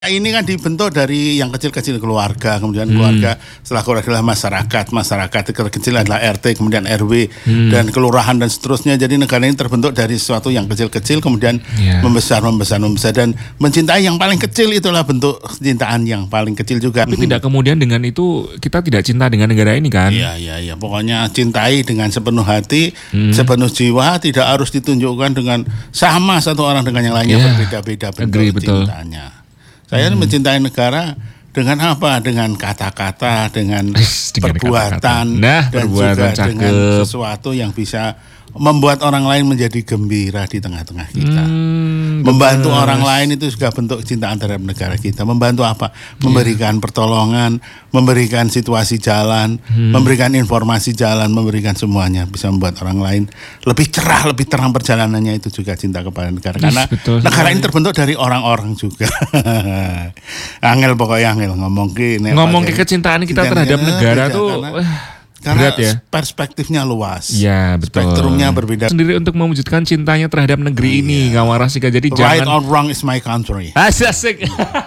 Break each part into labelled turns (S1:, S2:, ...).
S1: Ini kan dibentuk dari yang kecil-kecil keluarga, kemudian keluarga, setelah keluarga adalah masyarakat kecil adalah RT, kemudian RW dan kelurahan dan seterusnya. Jadi negara ini terbentuk dari sesuatu yang kecil-kecil kemudian membesar dan mencintai yang paling kecil, itulah bentuk kecintaan yang paling kecil juga.
S2: Tapi tidak kemudian dengan itu kita tidak cinta dengan negara ini kan?
S1: Iya. Pokoknya cintai dengan sepenuh hati, sepenuh jiwa, tidak harus ditunjukkan dengan sama satu orang dengan yang lainnya, berbeda-beda bentuk cintanya. Saya mencintai negara dengan apa? Dengan kata-kata, dengan perbuatan, dan juga dengan sesuatu yang bisa membuat orang lain menjadi gembira di tengah-tengah kita. Membantu orang lain itu juga bentuk kecintaan terhadap negara kita. Membantu apa? Memberikan pertolongan, memberikan situasi jalan, memberikan informasi jalan, memberikan semuanya. Bisa membuat orang lain lebih cerah, lebih terang perjalanannya, itu juga cinta kepada negara. Karena negara ini terbentuk dari orang-orang juga. Angel pokoknya angel ngomong ke
S2: kecintaan kita terhadap negara tuh.
S1: Karena
S2: berat ya?
S1: Perspektifnya luas,
S2: ya, betul.
S1: Spektrumnya berbeda.
S2: Sendiri untuk mewujudkan cintanya terhadap negeri ini, Ngawarasika. Jadi
S1: right or wrong is my country.
S2: Asik.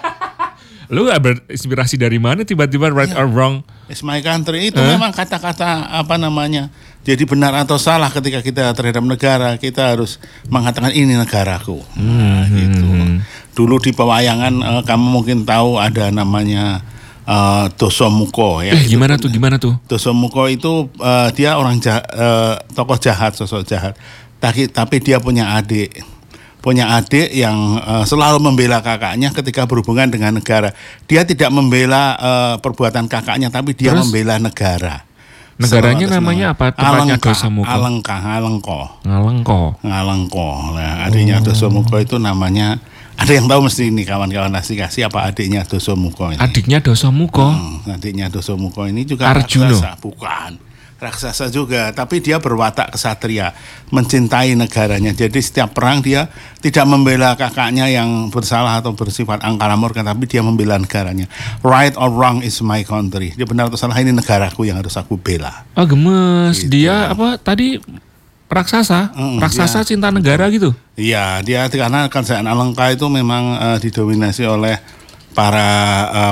S2: Lu berinspirasi dari mana tiba-tiba right or wrong
S1: is my country itu memang kata-kata apa namanya? Jadi benar atau salah ketika kita terhadap negara, kita harus mengatakan ini negaraku. Gitu. Dulu di pewayangan kamu mungkin tahu ada namanya Dosomuko ya.
S2: Gimana tuh?
S1: Dosomuko itu dia orang tokoh jahat, sosok jahat. Tapi dia punya adik yang selalu membela kakaknya ketika berhubungan dengan negara. Dia tidak membela perbuatan kakaknya, tapi dia membela negara.
S2: Negaranya namanya apa? Tempatnya Dosomuko.
S1: Ngalengko. Nah, adiknya Dosomuko itu namanya, ada yang tahu mesti ini kawan-kawan kasih apa adiknya Dosomuko ini?
S2: Adiknya Dosomuko?
S1: Adiknya Dosomuko ini juga
S2: Arjuno.
S1: Raksasa, bukan. Raksasa juga, tapi dia berwatak kesatria, mencintai negaranya. Jadi setiap perang dia tidak membela kakaknya yang bersalah atau bersifat angkara murka, tapi dia membela negaranya. Right or wrong is my country. Dia benar atau salah, ini negaraku yang harus aku bela.
S2: Oh gemes, gitu. Dia apa tadi? Raksasa cinta negara gitu.
S1: Iya, dia karena kerajaan Alengka itu memang didominasi oleh para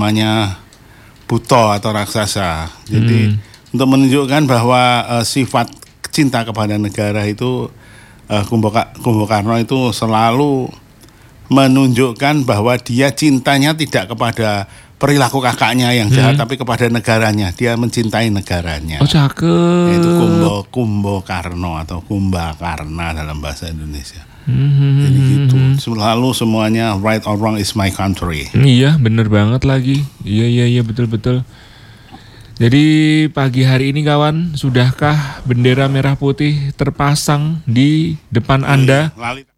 S1: buto atau raksasa. Jadi untuk menunjukkan bahwa sifat cinta kepada negara itu Kumbakarna itu selalu menunjukkan bahwa dia cintanya tidak kepada perilaku kakaknya yang jahat, tapi kepada negaranya. Dia mencintai negaranya.
S2: Oh, cakep.
S1: Itu Kumbakarna atau Kumbakarna dalam bahasa Indonesia. Jadi gitu. Selalu semuanya right or wrong is my country.
S2: Iya, bener banget lagi. Iya, betul. Jadi pagi hari ini kawan, sudahkah bendera merah putih terpasang di depan Anda?